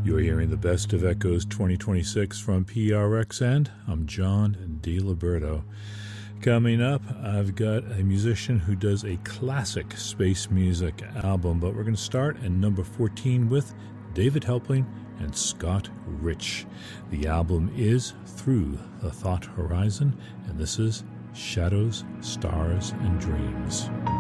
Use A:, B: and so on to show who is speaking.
A: You're hearing the Best of Echoes 2026 from PRXN. I'm John DiLiberto. Coming up, I've got a musician who does a classic space music album, but we're going to start at number 14 with David Helpling and Scott Rich. The album is Through the Thought Horizon, and this is Shadows, Stars, and Dreams.